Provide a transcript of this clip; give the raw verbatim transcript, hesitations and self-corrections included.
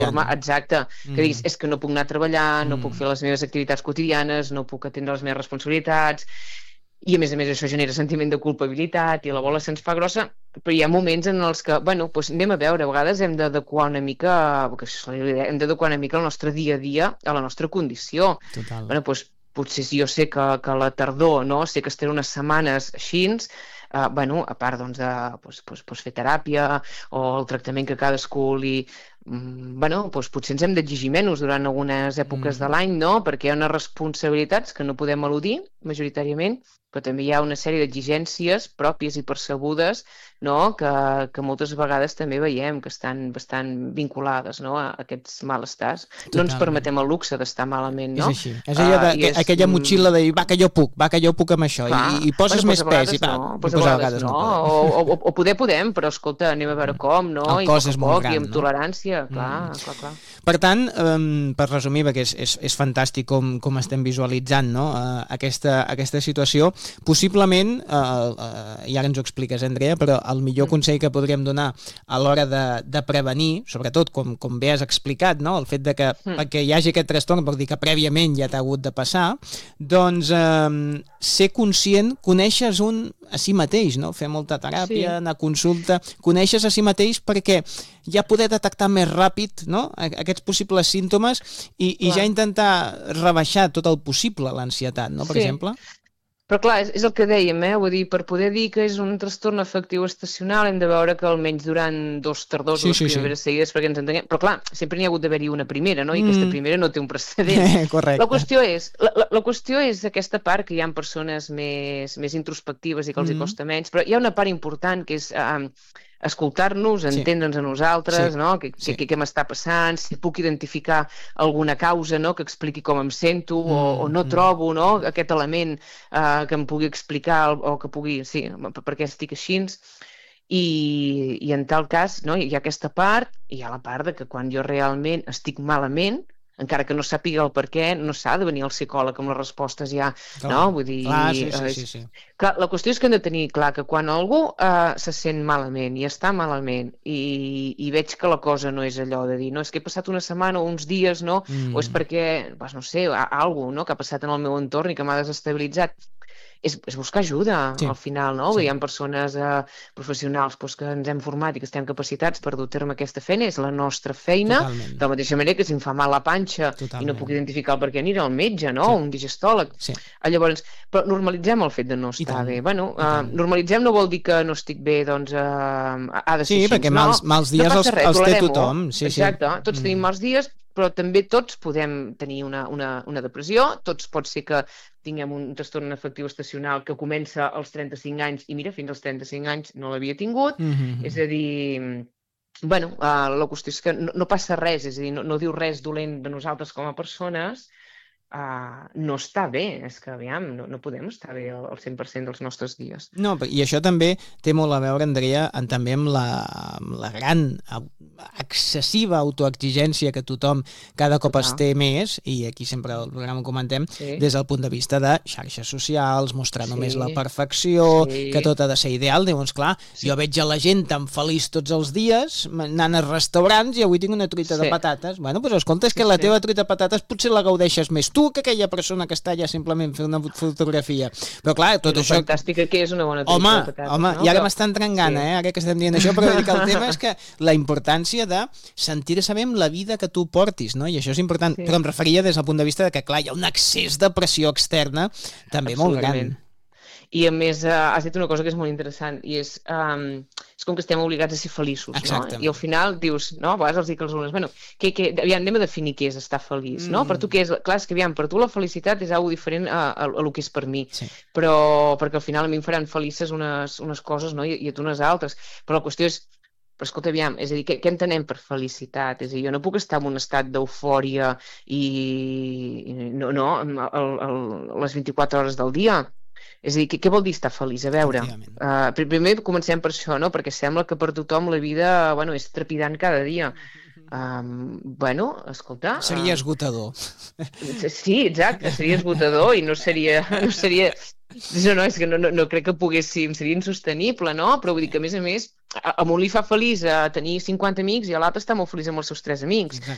forma exacta, que Mm. diguis, és que no puc anar a treballar, no Mm. puc fer les meves activitats quotidianes, no puc atendre les meves responsabilitats, i a més a més això genera sentiment de culpabilitat i la bola se'ns fa grossa, però hi ha moments en els que, bueno, doncs anem a veure, a vegades hem d'adequar una mica, perquè això és la idea, hem d'adequar una mica el nostre dia a dia a la nostra condició. Total. Bueno, doncs potser si jo sé que, que a la tardor, no? Sé que estaré unes setmanes així, uh, bueno, a part doncs, de doncs, doncs, doncs fer teràpia o el tractament que cadascú li... Mm, bueno, doncs potser ens hem d'exigir menys durant algunes èpoques Mm. de l'any, no? Perquè hi ha unes responsabilitats que no podem eludir, majoritàriament, però també hi ha una sèrie d'exigències pròpies i percebudes, no? que, que moltes vegades també veiem que estan bastant vinculades, no? a aquests malestars. Totalment. No ens permetem el luxe d'estar malament, no? És així. És allò de, uh, és, aquella motxilla de dir, va, que jo puc, va, que jo puc amb això, clar, i, i poses bueno, més pes, i va, no, pues a vegades no, no podem. o, o, o poder podem, però escolta, anem a veure com, no? El I cos poc és a molt poc, gran, i amb no? tolerància, clar, Mm. clar, clar. Per tant, um, per resumir, perquè és, és, és fantàstic com, com estem visualitzant, no? uh, aquesta, aquesta situació, possiblement, uh, uh, i ara ens ho expliques, Andrea, però el millor Mm. consell que podríem donar a l'hora de, de prevenir, sobretot com, com bé has explicat, no? El fet de que Mm. perquè hi hagi aquest trastorn, vol dir que prèviament ja t'ha hagut de passar, doncs um, ser conscient, coneixes un a si mateix, no? Fer molta teràpia, Sí. anar a consulta, coneixes a si mateix perquè ja poder detectar més ràpid, no? aquests possibles símptomes i, i ja intentar rebaixar tot el possible l'ansietat, no? Per Sí. exemple. Però clar, és, és el que dèiem, eh? Vull dir, per poder dir que és un trastorn afectiu estacional hem de veure que almenys durant dos tardors Sí, o les sí, sí. primeres seguides perquè ens entenguem. Però clar, sempre n'hi ha hagut d'haver-hi una primera, no? I Mm. aquesta primera no té un precedent. Correcte. La qüestió és, la, la, la qüestió és aquesta part que hi ha persones més, més introspectives i que els Mm. hi costa menys, però hi ha una part important que és eh, escoltar-nos, Sí. entendre'ns a nosaltres, Sí. no? Què, Sí. què, què m'està passant, si puc identificar alguna causa, no? Que expliqui com em sento Mm, o, o no mm. trobo, no? Aquest element eh, que em pugui explicar o que pugui, sí, per, per què estic així. I, i en tal cas, no? Hi ha aquesta part, i hi ha la part de que quan jo realment estic malament, encara que no sàpiga el per què, no s'ha de venir al psicòleg amb les respostes ja, Clar, no? Vull dir, clar, sí, sí, eh, sí, sí. clar, la qüestió és que hem de tenir clar que quan algú eh, se sent malament i està malament i, i veig que la cosa no és allò de dir, no, és que he passat una setmana o uns dies, no? Mm. O és perquè, doncs no sé, alguna no? que ha passat en el meu entorn i que m'ha desestabilitzat. És, és buscar ajuda, Sí. al final, no? Sí. Hi ha persones eh, professionals doncs, que ens hem format i que estem capacitats per dur a terme aquesta feina, és la nostra feina, Totalment. de la mateixa manera que si em fa mal la panxa Totalment. i no puc identificar el per què, aniré al metge, no? Sí. Un digestòleg. Sí. Ah, llavors, però normalitzem el fet de no I estar tant, bé. Bueno, i uh, tant. normalitzem no vol dir que no estic bé, doncs uh, ha de ser Sí, així. perquè no, mals, mals dies no els, passa res, els té tolerem-ho. tothom. Sí, Exacte, sí. tots Mm. tenim mals dies, però també tots podem tenir una, una, una depressió, tots pot ser que tinguem un trastorn afectiu estacional que comença als trenta-cinc anys i mira, fins als trenta-cinc anys no l'havia tingut, Mm-hmm. és a dir... Bueno, uh, la qüestió és que no, no passa res, és a dir, no, no diu res dolent de nosaltres com a persones, uh, no està bé, és que aviam, no, no podem estar bé al, al cent per cent dels nostres dies. No, i això també té molt a veure, Andrea, en, també amb la, amb la gran excessiva autoexigència que tothom cada cop Total. es té més, i aquí sempre al programa ho comentem, Sí. des del punt de vista de xarxes socials, mostrar Sí. només la perfecció, Sí. que tot ha de ser ideal. Llavors, clar, Sí. jo veig a la gent tan feliç tots els dies, anant a restaurants i avui tinc una truita Sí. de patates. Bueno, doncs escolta, és que Sí, la sí. teva truita de patates potser la gaudeixes més tu que aquella persona que està allà simplement fent una fotografia. Però clar, tot Lo això... fantàstica que és una bona truita Home, de patates, home, no? i ara Però- m'està entrant gana, Sí. eh, ara que estem dient això, però vull dir que el tema és que la importància de sentir-se bé amb la vida que tu portis, no? I això és important, Sí. però em referia des del punt de vista de que, clar, hi ha un excés de pressió externa també molt gran. Absolutament. I a més, uh, has dit una cosa que és molt interessant, i és, um, és com que estem obligats a ser feliços, Exactament. no? I al final dius, no? A vegades els dic als alumnes, bueno, que, que, aviam, anem a definir què és estar feliç, no? Mm. Per tu què és? Clar, és que aviam, per tu la felicitat és algo diferent a, a, a lo que és per mi, Sí. però perquè al final a mi em faran felices unes, unes coses, no? I, i a tu unes altres, però la qüestió és, però escolta, aviam, és a dir, què, què entenem per felicitat? És a dir, jo no puc estar en un estat d'eufòria i, i no, no, el, el, les vint-i-quatre hores del dia. És a dir, què, què vol dir estar feliç? A veure, Efectivament. uh, primer comencem per això, no? Perquè sembla que per tothom la vida, bueno, és trepidant cada dia. Um, bueno, escolta... Seria uh, esgotador. Sí, exacte, seria esgotador i no seria... No seria no, no, és que no, no, no crec que poguéssim, seria insostenible, no? Però vull dir que, a més a més, a, a un li fa feliç a tenir cinquanta amics i a l'altre està molt feliç amb els seus tres amics. Exacte.